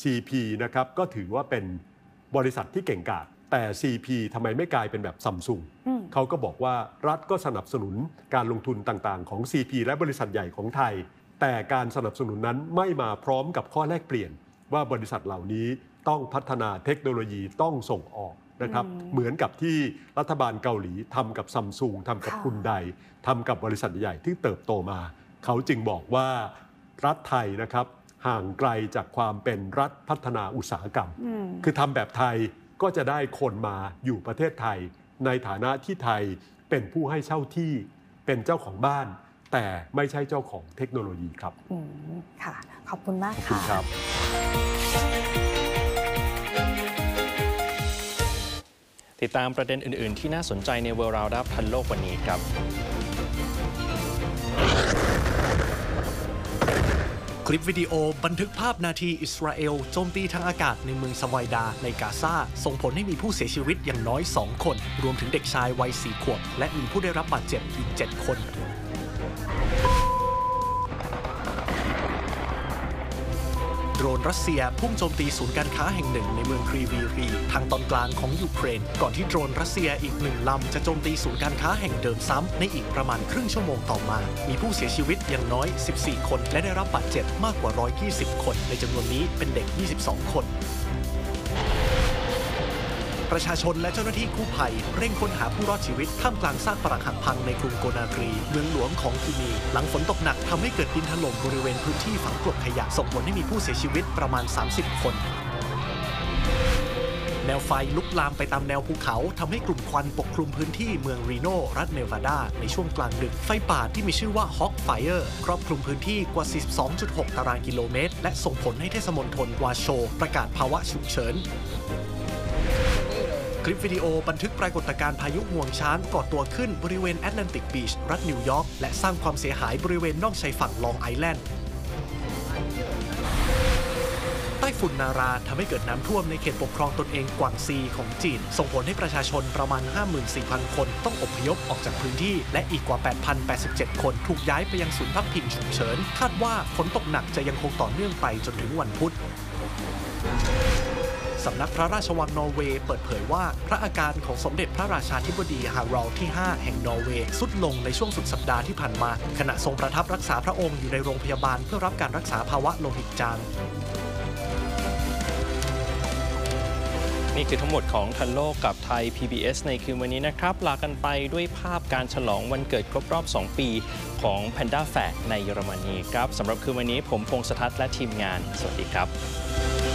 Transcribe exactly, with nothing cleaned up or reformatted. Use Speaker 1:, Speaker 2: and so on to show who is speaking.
Speaker 1: ซี พี นะครับก็ถือว่าเป็นบริษัทที่เก่งกาจแต่ ซี พี ทำไมไม่กลายเป็นแบบซัมซุงเขาก็บอกว่ารัฐก็สนับสนุนการลงทุนต่างๆของ ซี พี และบริษัทใหญ่ของไทยแต่การสนับสนุนนั้นไม่มาพร้อมกับข้อแลกเปลี่ยนว่าบริษัทเหล่านี้ต้องพัฒนาเทคโนโลยีต้องส่งออกนะครับเหมือนกับที่รัฐบาลเกาหลีทำกับซัมซุงทำกับฮุนไดทำกับบริษัทใหญ่ที่เติบโตมาเขาจึงบอกว่ารัฐไทยนะครับห่างไกลจากความเป็นรัฐพัฒนาอุตสาหกรรมคือทำแบบไทยก็จะได้คนมาอยู่ประเทศไทยในฐานะที่ไทยเป็นผู้ให้เช่าที่เป็นเจ้าของบ้านแต่ไม่ใช่เจ้าของเทคโนโลยีครับอืม
Speaker 2: ค่ะขอบคุณมากค่ะขอบ
Speaker 1: คุณครับ
Speaker 3: ติดตามประเด็นอื่นๆที่น่าสนใจใน World Roundup ทันโลกวันนี้ครับ
Speaker 4: คลิปวิดีโอบันทึกภาพนาทีอิสราเอลโจมตีทางอากาศในเมืองสไวดาในกาซาส่งผลให้มีผู้เสียชีวิตอย่างน้อยสองคนรวมถึงเด็กชายวัยสี่ขวบและมีผู้ได้รับบาดเจ็บอีกเจ็ดคนโดรนรัสเซียพุ่งโจมตีศูนย์การค้าแห่งหนึ่งในเมืองครีวีรีทางตอนกลางของยูเครนก่อนที่โดรนรัสเซียอีกหนึ่งลำจะโจมตีศูนย์การค้าแห่งเดิมซ้ำในอีกประมาณครึ่งชั่วโมงต่อมามีผู้เสียชีวิตอย่างน้อยสิบสี่คนและได้รับบาดเจ็บมากกว่าหนึ่งร้อยยี่สิบคนในจำนวนนี้เป็นเด็กยี่สิบสองคนประชาชนและเจ้าหน้าที่กู้ภัยเร่งค้นหาผู้รอดชีวิตท่ามกลางซากปรักหักพังในกรุงโกนากรีเมืองหลวงของกินีหลังฝนตกหนักทำให้เกิดดินถล่มบริเวณพื้นที่ฝังกลบขยะส่งผลให้มีผู้เสียชีวิตประมาณสามสิบคนแนวไฟลุกลามไปตามแนวภูเขาทำให้กลุ่มควันปกคลุมพื้นที่เมืองรีโนรัฐเนวาดาในช่วงกลางดึกไฟป่าที่มีชื่อว่า Hawk Fire ครอบคลุมพื้นที่กว่า สี่สิบสองจุดหก ตารางกิโลเมตรและส่งผลให้เทศมณฑลวาโชประกาศภาวะฉุกเฉินคลิปวิดีโอบันทึกปรากฏการณ์พายุงวงช้างก่อตัวขึ้นบริเวณแอตแลนติกบีชรัฐนิวยอร์กและสร้างความเสียหายบริเวณนอกชายฝั่งลองไอแลนด์ใต้ฝุ่นนาราทำให้เกิดน้ำท่วมในเขตปกครองตนเองกวางซีของจีนส่งผลให้ประชาชนประมาณ ห้าหมื่นสี่พัน คนต้องอพยพออกจากพื้นที่และอีกกว่า แปดพันแปดสิบเจ็ด คนถูกย้ายไปยังศูนย์พักพิงฉุกเฉินคาดว่าฝนตกหนักจะยังคงต่อเนื่องไปจนถึงวันพุธสำนักพระราชวังนอร์เวย์เปิดเผยว่าพระอาการของสมเด็จพระราชาธิบดีฮารัลด์ที่ ห้า แห่งนอร์เวย์ทรุดลงในช่วงสุดสัปดาห์ที่ผ่านมาขณะทรงประทับรักษาพระองค์อยู่ในโรงพยาบาลเพื่อรับการรักษาภาวะโลหิตจาง
Speaker 3: นี่คือทั้งหมดของทันโลกกับไทย พี บี เอส ในคืนวันนี้นะครับลากันไปด้วยภาพการฉลองวันเกิดครบรอบสองปีของ Panda Fest ในเยอรมนีครับสำหรับคืนวันนี้ผมพงษ์สทัศน์และทีมงานสวัสดีครับ